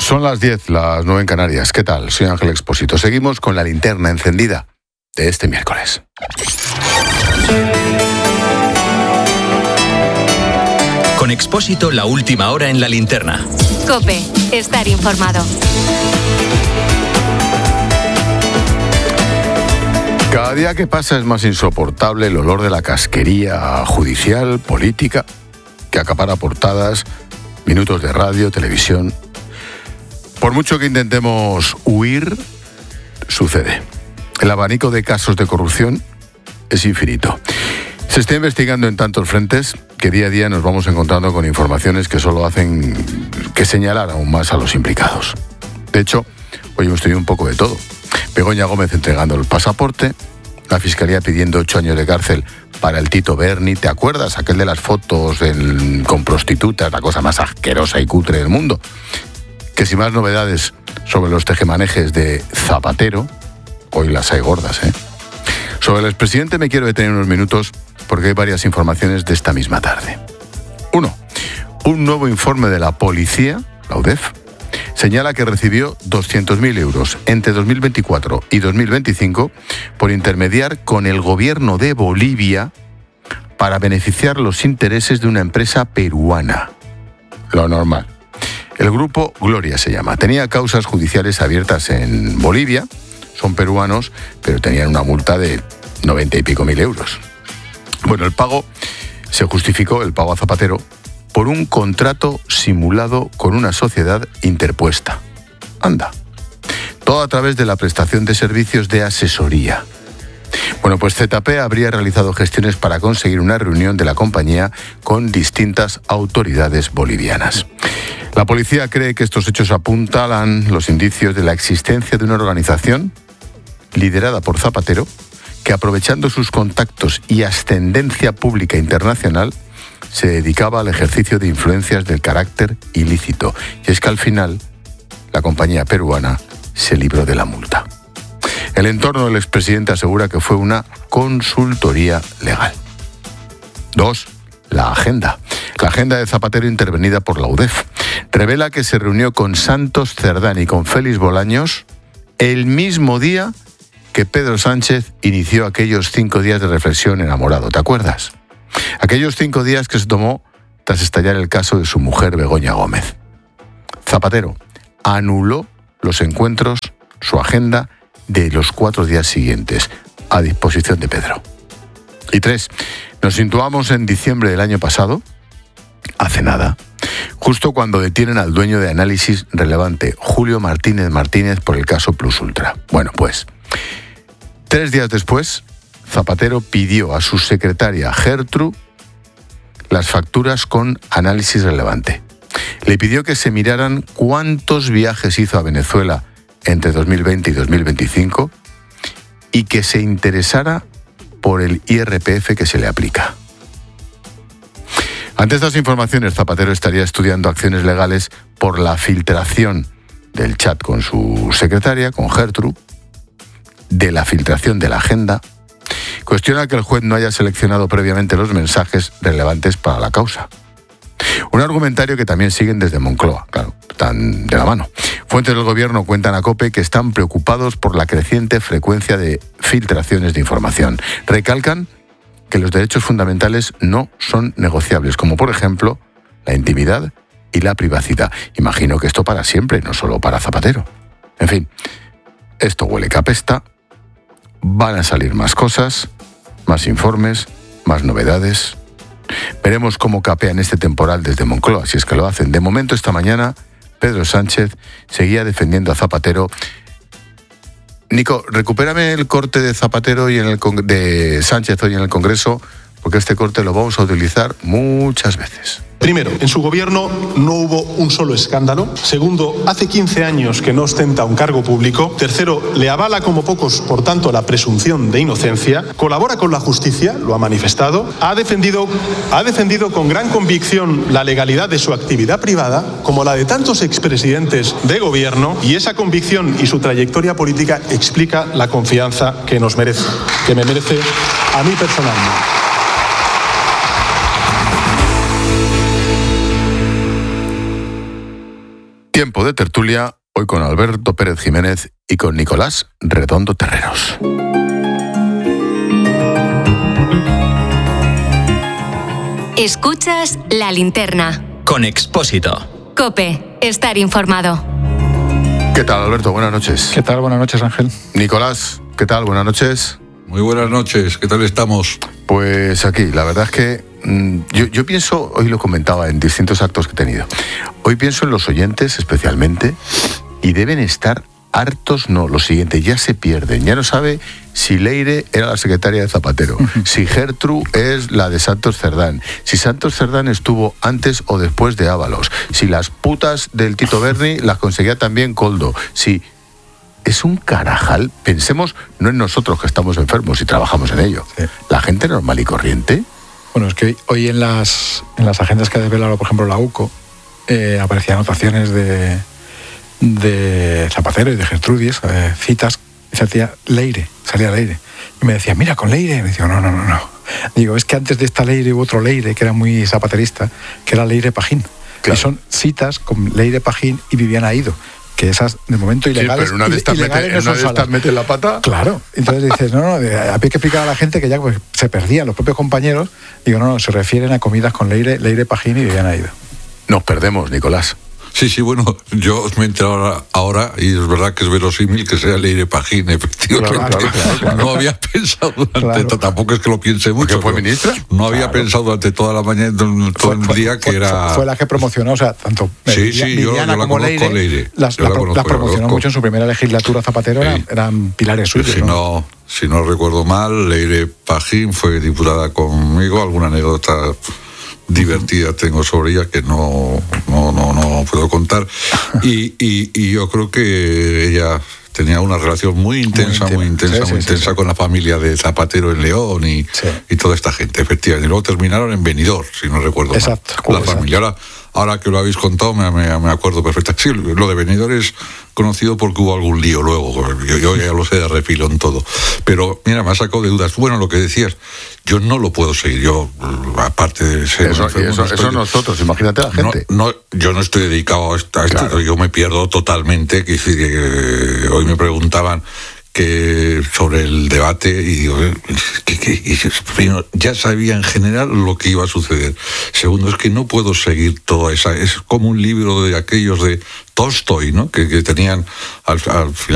Son las 10, las 9 en Canarias. ¿Qué tal? Soy Ángel Expósito. Seguimos con la linterna encendida de este miércoles. Con Expósito, la última hora en la linterna. COPE, estar informado. Cada día que pasa es más insoportable el olor de la casquería judicial, política, que acapara portadas, minutos de radio, televisión. Por mucho que intentemos huir, sucede. El abanico de casos de corrupción es infinito. Se está investigando en tantos frentes que día a día nos vamos encontrando con informaciones que solo hacen que señalar aún más a los implicados. De hecho, hoy hemos tenido un poco de todo. Begoña Gómez entregando el pasaporte, la Fiscalía pidiendo 8 años de cárcel para el Tito Berni. ¿Te acuerdas? Aquel de las fotos con prostitutas, la cosa más asquerosa y cutre del mundo. Que sin más novedades sobre los tejemanejes de Zapatero, hoy las hay gordas, ¿eh? Sobre el expresidente me quiero detener unos minutos porque hay varias informaciones de esta misma tarde. 1. Un nuevo informe de la policía, la UDEF, señala que recibió 200.000 euros entre 2024 y 2025 por intermediar con el gobierno de Bolivia para beneficiar los intereses de una empresa peruana. Lo normal. El grupo Gloria se llama. Tenía causas judiciales abiertas en Bolivia, son peruanos, pero tenían una multa de 90 y pico mil euros. Bueno, el pago se justificó, el pago a Zapatero, por un contrato simulado con una sociedad interpuesta. Anda. Todo a través de la prestación de servicios de asesoría. Bueno, pues ZP habría realizado gestiones para conseguir una reunión de la compañía con distintas autoridades bolivianas. La policía cree que estos hechos apuntalan los indicios de la existencia de una organización liderada por Zapatero que, aprovechando sus contactos y ascendencia pública internacional, se dedicaba al ejercicio de influencias del carácter ilícito. Y es que al final la compañía peruana se libró de la multa. El entorno del expresidente asegura que fue una consultoría legal. 2. La agenda. La agenda de Zapatero intervenida por la UDEF revela que se reunió con Santos Cerdán y con Félix Bolaños el mismo día que Pedro Sánchez inició aquellos 5 días de reflexión enamorado. ¿Te acuerdas? Aquellos 5 días que se tomó tras estallar el caso de su mujer Begoña Gómez. Zapatero anuló los encuentros, su agenda de los 4 días siguientes, a disposición de Pedro. Y 3. Nos situamos en diciembre del año pasado, hace nada, justo cuando detienen al dueño de Análisis Relevante, Julio Martínez, por el caso Plus Ultra. Bueno, pues 3 días después, Zapatero pidió a su secretaria Gertrude las facturas con Análisis Relevante. Le pidió que se miraran cuántos viajes hizo a Venezuela entre 2020 y 2025 y que se interesara por el IRPF que se le aplica. Ante estas informaciones, Zapatero estaría estudiando acciones legales por la filtración del chat con su secretaria, con Gertrude, de la filtración de la agenda. Cuestiona que el juez no haya seleccionado previamente los mensajes relevantes para la causa. Un argumentario que también siguen desde Moncloa, claro, están de la mano. Fuentes del gobierno cuentan a COPE que están preocupados por la creciente frecuencia de filtraciones de información. Recalcan que los derechos fundamentales no son negociables, como por ejemplo la intimidad y la privacidad. Imagino que esto para siempre, no solo para Zapatero. En fin, esto huele que apesta. Van a salir más cosas, más informes, más novedades. Veremos cómo capean este temporal desde Moncloa, si es que lo hacen. De momento, esta mañana, Pedro Sánchez seguía defendiendo a Zapatero. Nico, recupérame el corte de Zapatero y de Sánchez hoy en el Congreso, porque este corte lo vamos a utilizar muchas veces. Primero, en su gobierno no hubo un solo escándalo. Segundo, hace 15 años que no ostenta un cargo público. Tercero, le avala como pocos, por tanto, la presunción de inocencia. Colabora con la justicia, lo ha manifestado. Ha defendido con gran convicción la legalidad de su actividad privada, como la de tantos expresidentes de gobierno, y esa convicción y su trayectoria política explica la confianza que nos merece, que me merece a mí personalmente. Tiempo de tertulia, hoy con Alberto Pérez Jiménez y con Nicolás Redondo Terreros. Escuchas La Linterna. Con Expósito. COPE. Estar informado. ¿Qué tal, Alberto? Buenas noches. ¿Qué tal? Buenas noches, Ángel. Nicolás, ¿qué tal? Buenas noches. Muy buenas noches. ¿Qué tal estamos? Pues aquí, la verdad es que yo pienso, hoy lo comentaba en distintos actos que he tenido, hoy pienso en los oyentes especialmente y deben estar hartos, no, lo siguiente, ya se pierden, ya no sabe si Leire era la secretaria de Zapatero, si Gertrude es la de Santos Cerdán, si Santos Cerdán estuvo antes o después de Ábalos, si las putas del Tito Berni las conseguía también Koldo, si... Es un carajal, pensemos no en nosotros que estamos enfermos y trabajamos en ello, sí. La gente normal y corriente. Bueno, es que hoy en las agendas que ha desvelado, por ejemplo, la UCO, aparecían anotaciones de Zapatero y de Gertrudis, citas, y salía Leire. Y me decía, mira, con Leire. Y me decía, no. Digo, es que antes de esta Leire hubo otro Leire, que era muy zapaterista, que era Leire Pajín. Claro. Y son citas con Leire Pajín y Viviana Aido, que esas, de momento, ilegales. Sí, pero una de estas mete la pata. Claro. Entonces dices, había que explicar a la gente que ya pues, se perdían los propios compañeros. Digo, no, se refieren a comidas con Leire Pajín y Viviana Aido. Nos perdemos, Nicolás. Sí, bueno, yo me he enterado ahora y es verdad que es verosímil que sea Leire Pajín, efectivamente. Claro. No había pensado tampoco es que lo piense mucho. ¿Fue ministra? No había pensado durante toda la mañana, todo el día que era... Fue la que promocionó, o sea, tanto Viviana yo como Leire. Las promocionó mucho en su primera legislatura. Zapatero, sí. eran pilares suyos. Si no recuerdo mal, Leire Pajín fue diputada conmigo, alguna anécdota divertida tengo sobre ella que no puedo contar y yo creo que ella tenía una relación muy intensa con la familia de Zapatero en León y toda esta gente, efectivamente. Y luego terminaron en Benidorm, si no recuerdo mal. La familia. Ahora que lo habéis contado me acuerdo perfectamente. Sí, lo de Benidorm es conocido porque hubo algún lío luego. Yo ya lo sé de refilón todo. Pero mira, me ha sacado de dudas. Bueno, lo que decías, yo no lo puedo seguir. Yo, aparte de ser... Eso nosotros, imagínate a la gente. Yo no estoy dedicado a esto. Claro. Yo me pierdo totalmente. Que hoy me preguntaban sobre el debate y digo, primero, ya sabía en general lo que iba a suceder. Segundo, es que no puedo seguir toda esa... Es como un libro de aquellos de Tolstoy, ¿no? Que tenían al final